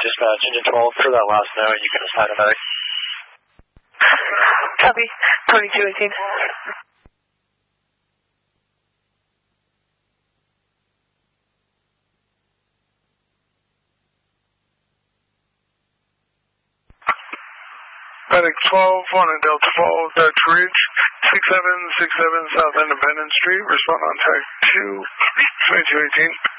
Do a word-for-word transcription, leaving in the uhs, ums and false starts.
just uh, engine twelve for that last note. You can assign a medic. Copy. twenty-two eighteen. Medic twelve, one in Delta Falls, Dutch Ridge, six seven six seven South Independence Street. Respond on track two, twenty-two eighteen.